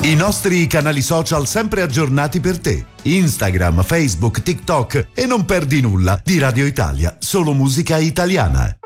I nostri canali social sempre aggiornati per te. Instagram, Facebook, TikTok e non perdi nulla di Radio Italia, solo musica italiana.